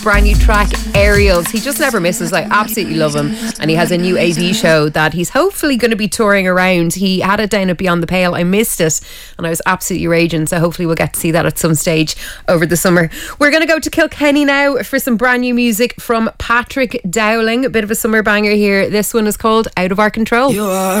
Brand new track, Aerials. He just never misses. I absolutely love him. And he has a new AV show that he's hopefully going to be touring around. He had it down at Beyond the Pale. I missed it and I was absolutely raging. So hopefully we'll get to see that at some stage over the summer. We're going to go to Kilkenny now for some brand new music from Patrick Dowling. A bit of a summer banger here. This one is called Out of Our Control. You are